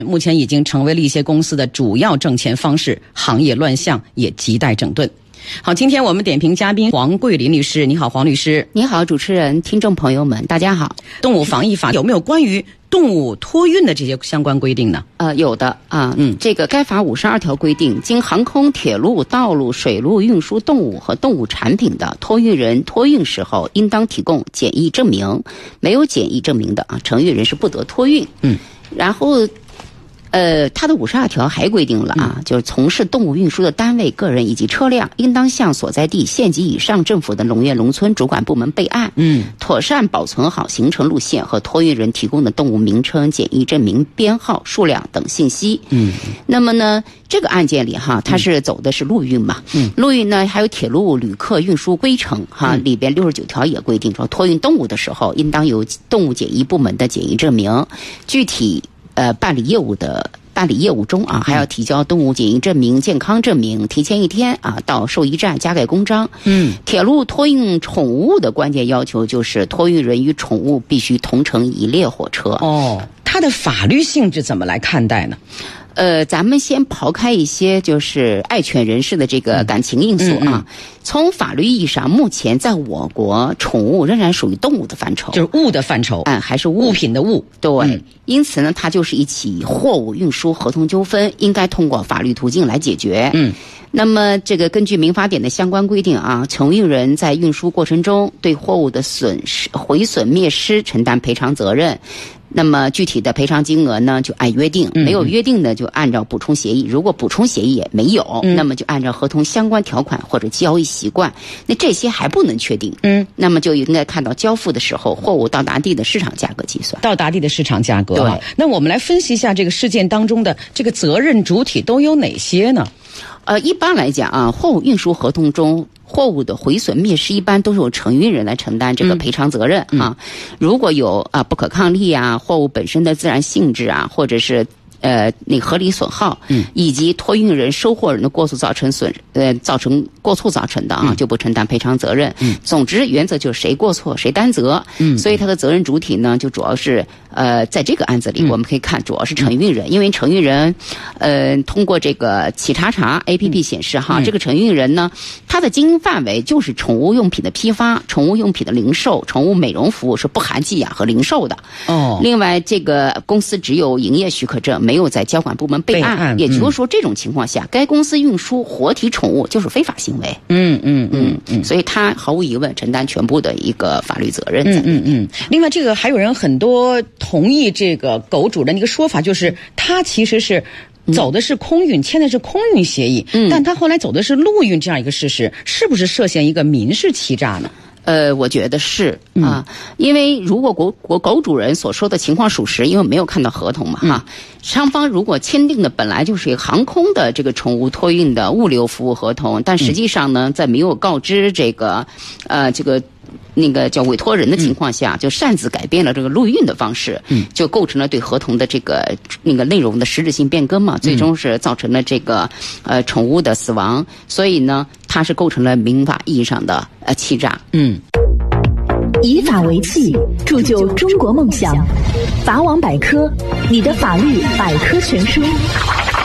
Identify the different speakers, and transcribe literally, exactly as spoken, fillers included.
Speaker 1: 目前已经成为了一些公司的主要挣钱方式，行业乱象也亟待整顿。好，今天我们点评嘉宾黄桂林律师。你好，黄律师。
Speaker 2: 你好，主持人，听众朋友们，大家好。
Speaker 1: 动物防疫法有没有关于动物托运的这些相关规定呢？
Speaker 2: 呃，有的啊，嗯，这个该法五十二条规定，经航空、铁路、道路、水路运输动物和动物产品的托运人托运时候，应当提供检疫证明，没有检疫证明的啊，承运人是不得托运。嗯，然后。呃，它的五十二条还规定了啊，嗯、就是从事动物运输的单位、个人以及车辆，应当向所在地县级以上政府的农业农村主管部门备案，嗯，妥善保存好行程路线和托运人提供的动物名称、检疫证明、编号、数量等信息。嗯，那么呢，这个案件里哈，它是走的是陆运嘛，嗯，陆运呢还有铁路旅客运输规程哈，里边六十九条也规定说，托运动物的时候，应当有动物检疫部门的检疫证明，具体。呃，办理业务的办理业务中啊，还要提交动物检疫证明、健康证明，提前一天啊到兽医站加盖公章。嗯，铁路托运宠物的关键要求就是托运人与宠物必须同乘一列火车。
Speaker 1: 哦，它的法律性质怎么来看待呢？
Speaker 2: 呃，咱们先刨开一些就是爱犬人士的这个感情因素啊。嗯嗯嗯、从法律意义上，目前在我国，宠物仍然属于动物的范畴，
Speaker 1: 就是物的范畴，
Speaker 2: 嗯，还是物,
Speaker 1: 物品的物。
Speaker 2: 对，嗯、因此呢，它就是一起货物运输合同纠纷，应该通过法律途径来解决。嗯。那么，这个根据民法典的相关规定啊，承运人在运输过程中对货物的损失、毁损、灭失承担赔偿责任。那么具体的赔偿金额呢，就按约定；没有约定的，就按照补充协议。如果补充协议也没有，嗯、那么就按照合同相关条款或者交易习惯。那这些还不能确定，嗯，那么就应该看到交付的时候，货物到达地的市场价格计算。
Speaker 1: 到达地的市场价格。
Speaker 2: 对。
Speaker 1: 那我们来分析一下这个事件当中的这个责任主体都有哪些呢？
Speaker 2: 呃，一般来讲啊，货物运输合同中。货物的毁损灭失一般都是由承运人来承担这个赔偿责任、嗯、啊。如果有啊不可抗力啊，货物本身的自然性质啊，或者是呃那合理损耗，嗯，以及托运人、收货人的过错造成损呃造成过错造成的啊，嗯、就不承担赔偿责任。嗯，总之原则就是谁过错谁担责。嗯，所以它的责任主体呢，就主要是呃在这个案子里，我们可以看主要是承运人，嗯、因为承运人呃通过这个企查查 A P P 显示哈，嗯、这个承运人呢，他的经营范围就是宠物用品的批发、宠物用品的零售、宠物美容服务是不含寄养和零售的。哦，另外这个公司只有营业许可证。没有在交管部门备案，备案也就是说，这种情况下，嗯、该公司运输活体宠物就是非法行为。嗯嗯嗯嗯，所以他毫无疑问承担全部的一个法律责任在。嗯嗯嗯。
Speaker 1: 另外，这个还有人很多同意这个狗主人的一个说法，就是他其实是。走的是空运，签的是空运协议，嗯，但他后来走的是陆运，这样一个事实，是不是涉嫌一个民事欺诈呢？
Speaker 2: 呃，我觉得是啊，嗯、因为如果国国狗主人所说的情况属实，因为没有看到合同嘛，哈、嗯，双方如果签订的本来就是一个航空的这个宠物托运的物流服务合同，但实际上呢，在没有告知这个呃这个。那个叫委托人的情况下，嗯、就擅自改变了这个陆运的方式，嗯，就构成了对合同的这个那个内容的实质性变更嘛，最终是造成了这个呃宠物的死亡，所以呢，它是构成了民法意义上的呃欺诈。
Speaker 3: 嗯，以法为器，铸就中国梦想。法网百科，你的法律百科全书。